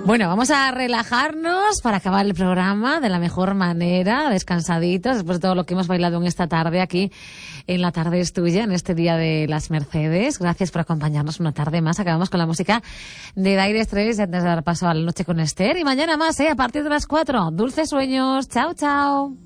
Bueno, vamos a relajarnos para acabar el programa de la mejor manera, descansaditos, después de todo lo que hemos bailado en esta tarde aquí en La Tarde es Tuya, en este Día de las Mercedes. Gracias por acompañarnos una tarde más. Acabamos con la música de Dire Straits antes de dar paso a La Noche con Esther. Y mañana más, a partir de las 4. Dulces sueños. Chao, chao.